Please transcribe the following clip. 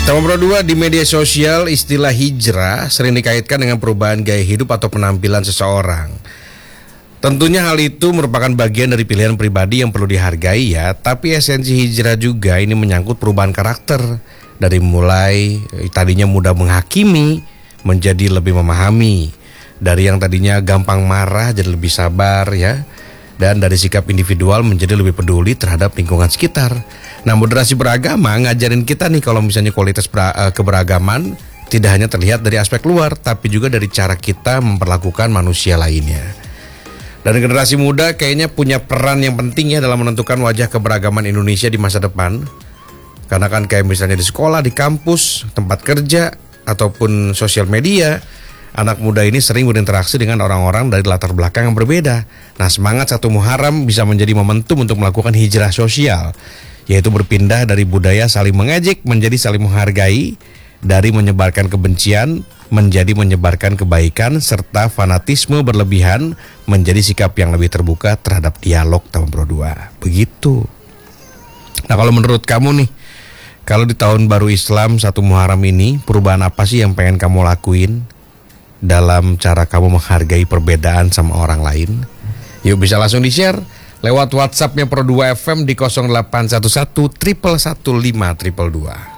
Nomor 2, di media sosial istilah hijrah sering dikaitkan dengan perubahan gaya hidup atau penampilan seseorang. Tentunya hal itu merupakan bagian dari pilihan pribadi yang perlu dihargai ya, tapi esensi hijrah juga ini menyangkut perubahan karakter. Dari mulai tadinya mudah menghakimi menjadi lebih memahami, dari yang tadinya gampang marah jadi lebih sabar ya, dan dari sikap individual menjadi lebih peduli terhadap lingkungan sekitar. Nah, moderasi beragama ngajarin kita nih kalau misalnya kualitas keberagaman tidak hanya terlihat dari aspek luar, tapi juga dari cara kita memperlakukan manusia lainnya. Dan generasi muda kayaknya punya peran yang penting ya dalam menentukan wajah keberagaman Indonesia di masa depan. Karena kan kayak misalnya di sekolah, di kampus, tempat kerja, ataupun sosial media, anak muda ini sering berinteraksi dengan orang-orang dari latar belakang yang berbeda. Nah, semangat 1 Muharram bisa menjadi momentum untuk melakukan hijrah sosial, yaitu berpindah dari budaya saling mengejek menjadi saling menghargai, dari menyebarkan kebencian menjadi menyebarkan kebaikan, serta fanatisme berlebihan menjadi sikap yang lebih terbuka terhadap dialog tahun 2. Begitu. Nah, kalau menurut kamu nih, kalau di tahun baru Islam 1 Muharram ini, perubahan apa sih yang pengen kamu lakuin dalam cara kamu menghargai perbedaan sama orang lain? Yuk, bisa langsung di-share lewat WhatsApp-nya Pro 2 FM di 0811 115 222.